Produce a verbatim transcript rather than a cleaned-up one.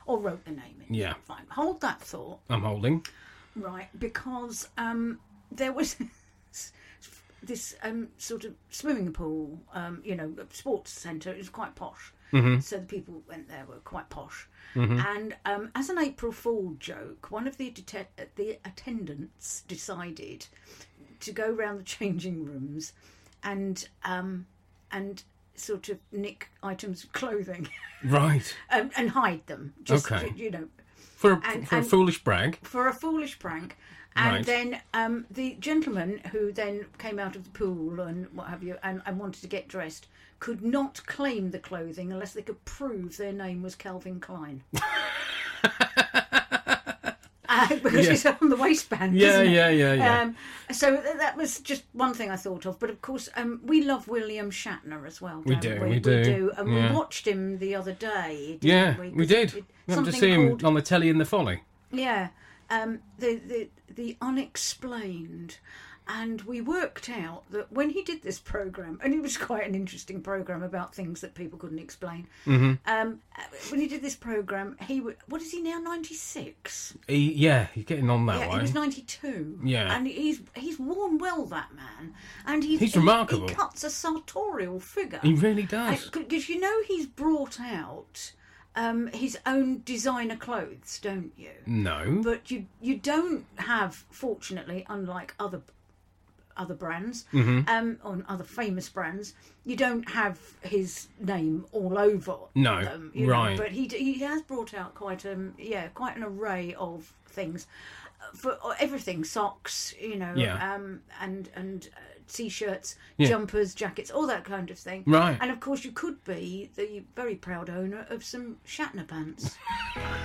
or wrote the name in. Yeah. Fine. Hold that thought. I'm holding. Right, because um, there was this um, sort of swimming pool, um, you know, sports centre. It was quite posh. Mm-hmm. So the people went there were quite posh. Mm-hmm. And um, as an April Fool joke, one of the det- the attendants decided to go round the changing rooms and um, and sort of nick items of clothing. Right. and, and hide them. Just, Okay. you know. For a, And- for and- a foolish brag. For a foolish prank. And Right. then um, the gentleman who then came out of the pool and what have you and, and wanted to get dressed could not claim the clothing unless they could prove their name was Calvin Klein. uh, because Yeah. it's on the waistband. Yeah, isn't it? yeah, yeah, yeah. Um, so th- that was just one thing I thought of. But of course, um, we love William Shatner as well. We don't do, we? we do, And yeah. we watched him the other day. Didn't Yeah, we, we 'Cause did. it- We happened to something see him called- on the telly in the Folly. Yeah, um, the, the the unexplained, and we worked out that when he did this program, and it was quite an interesting program about things that people couldn't explain. Mm-hmm. Um, when he did this program, he would. What is he now? Ninety six. He, yeah, he's getting on that Yeah, way. he was ninety two. Yeah. and he's he's worn well, that man, and he's He's he- remarkable. He cuts a sartorial figure. He really does. Because you know he's brought out um, his own designer clothes, don't you? No. But you you don't have, fortunately, unlike other other brands, Mm-hmm. um, or other famous brands, you don't have his name all over No, them. You right. Know, but he he has brought out quite um yeah quite an array of things for everything, socks, you know, Yeah. um and and. Uh, T-shirts, Yeah. jumpers, jackets, all that kind of thing. Right. And of course, you could be the very proud owner of some Shatner pants.